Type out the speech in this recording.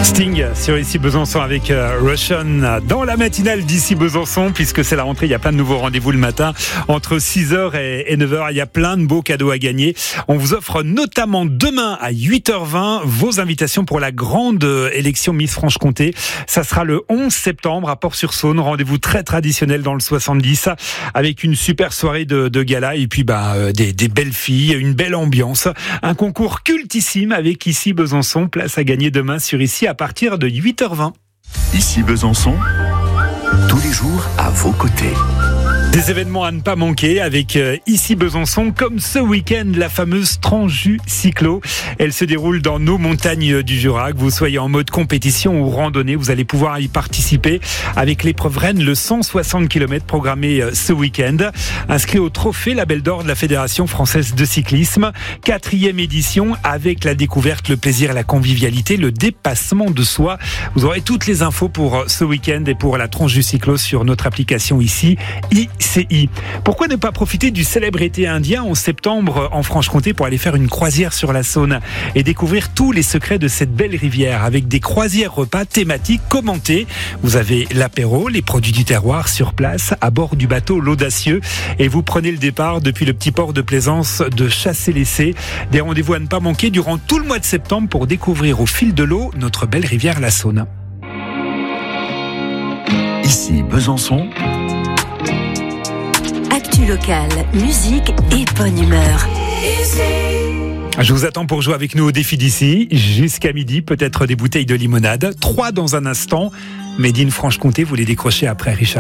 Sting sur Ici Besançon avec Russian dans la matinale d'Ici Besançon, puisque c'est la rentrée, il y a plein de nouveaux rendez-vous le matin entre 6h et 9h, il y a plein de beaux cadeaux à gagner. On vous offre notamment demain à 8h20 vos invitations pour la grande élection Miss Franche-Comté. Ça sera le 11 septembre à Port-sur-Saône, rendez-vous très traditionnel dans le 70 avec une super soirée de gala et puis des belles filles, une belle ambiance, un concours cultissime avec Ici Besançon, place à gagner demain sur Ici à partir de 8h20. Ici Besançon, tous les jours à vos côtés. Des événements à ne pas manquer avec Ici Besançon, comme ce week-end, la fameuse Transjus Cyclo. Elle se déroule dans nos montagnes du Jura. Que vous soyez en mode compétition ou randonnée, vous allez pouvoir y participer avec l'épreuve Rennes, le 160 km programmé ce week-end. Inscrit au trophée Label d'Or de la Fédération Française de Cyclisme. 4e édition avec la découverte, le plaisir, la convivialité, le dépassement de soi. Vous aurez toutes les infos pour ce week-end et pour la Transjus Cyclo sur notre application ici, ICI. Pourquoi ne pas profiter du célèbre été indien en septembre en Franche-Comté pour aller faire une croisière sur la Saône et découvrir tous les secrets de cette belle rivière avec des croisières repas thématiques commentés. Vous avez l'apéro, les produits du terroir sur place à bord du bateau l'Audacieux et vous prenez le départ depuis le petit port de plaisance de Chassé-Lessé. Des rendez-vous à ne pas manquer durant tout le mois de septembre pour découvrir au fil de l'eau notre belle rivière la Saône. Ici Besançon. Actu locale, musique et bonne humeur. Je vous attends pour jouer avec nous au défi d'ici, jusqu'à midi, peut-être des bouteilles de limonade, 3 dans un instant. Made in Franche-Comté, vous les décrochez après Richard.